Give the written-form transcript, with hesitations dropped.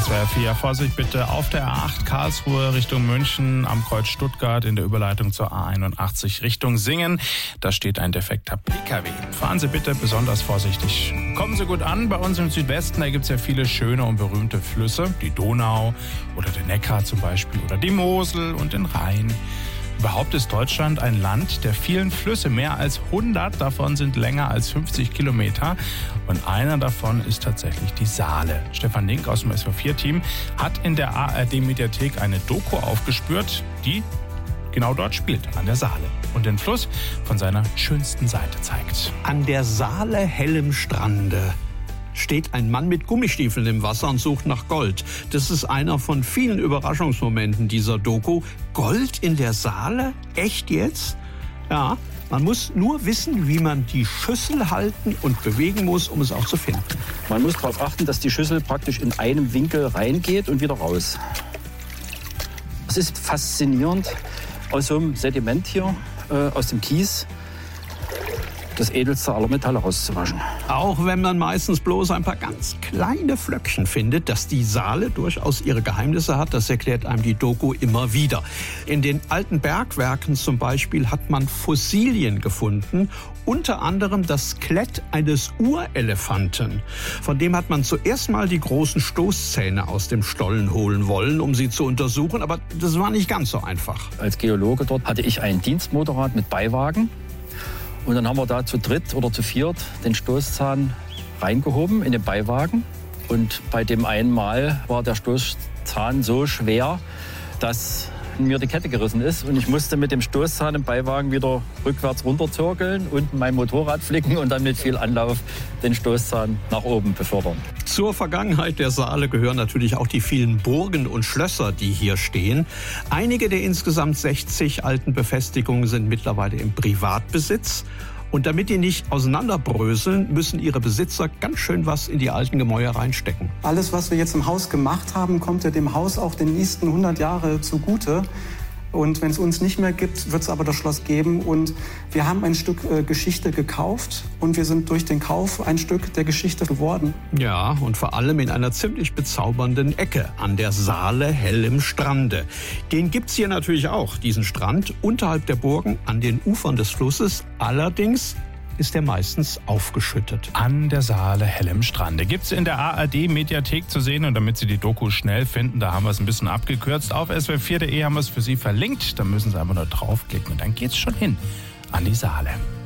SWR 4. Vorsicht bitte auf der A8 Karlsruhe Richtung München, am Kreuz Stuttgart in der Überleitung zur A81 Richtung Singen. Da steht ein defekter PKW. Fahren Sie bitte besonders vorsichtig. Kommen Sie gut an. Bei uns im Südwesten, da gibt es ja viele schöne und berühmte Flüsse. Die Donau oder den Neckar zum Beispiel oder die Mosel und den Rhein. Überhaupt ist Deutschland ein Land der vielen Flüsse. Mehr als 100 davon sind länger als 50 Kilometer. Und einer davon ist tatsächlich die Saale. Stefan Link aus dem SWR4-Team hat in der ARD-Mediathek eine Doku aufgespürt, die genau dort spielt, an der Saale. Und den Fluss von seiner schönsten Seite zeigt. An der Saale hellem Strande steht ein Mann mit Gummistiefeln im Wasser und sucht nach Gold. Das ist einer von vielen Überraschungsmomenten dieser Doku. Gold in der Saale? Echt jetzt? Ja, man muss nur wissen, wie man die Schüssel halten und bewegen muss, um es auch zu finden. Man muss darauf achten, dass die Schüssel praktisch in einem Winkel reingeht und wieder raus. Es ist faszinierend, aus so einem Sediment hier, aus dem Kies, das edelste aller Metalle rauszuwaschen. Auch wenn man meistens bloß ein paar ganz kleine Flöckchen findet, dass die Saale durchaus ihre Geheimnisse hat, das erklärt einem die Doku immer wieder. In den alten Bergwerken zum Beispiel hat man Fossilien gefunden, unter anderem das Skelett eines Urelefanten. Von dem hat man zuerst mal die großen Stoßzähne aus dem Stollen holen wollen, um sie zu untersuchen, aber das war nicht ganz so einfach. Als Geologe dort hatte ich ein Dienstmotorrad mit Beiwagen. Und dann haben wir da zu dritt oder zu viert den Stoßzahn reingehoben in den Beiwagen. Und bei dem einen Mal war der Stoßzahn so schwer, dass mir die Kette gerissen ist. Und ich musste mit dem Stoßzahn im Beiwagen wieder rückwärts runterzirkeln und mein Motorrad flicken und dann mit viel Anlauf den Stoßzahn nach oben befördern. Zur Vergangenheit der Saale gehören natürlich auch die vielen Burgen und Schlösser, die hier stehen. Einige der insgesamt 60 alten Befestigungen sind mittlerweile im Privatbesitz. Und damit die nicht auseinanderbröseln, müssen ihre Besitzer ganz schön was in die alten Gemäuer reinstecken. Alles, was wir jetzt im Haus gemacht haben, kommt ja dem Haus auch den nächsten 100 Jahre zugute. Und wenn es uns nicht mehr gibt, wird es aber das Schloss geben. Und wir haben ein Stück Geschichte gekauft und wir sind durch den Kauf ein Stück der Geschichte geworden. Ja, und vor allem in einer ziemlich bezaubernden Ecke an der Saale hellem Strande. Den gibt's hier natürlich auch, diesen Strand, unterhalb der Burgen an den Ufern des Flusses. Allerdings ist er meistens aufgeschüttet. An der Saale hellem Strande gibt's in der ARD-Mediathek zu sehen. Und damit Sie die Doku schnell finden, da haben wir es ein bisschen abgekürzt. Auf swr4.de haben wir es für Sie verlinkt. Da müssen Sie einfach nur draufklicken und dann geht's schon hin an die Saale.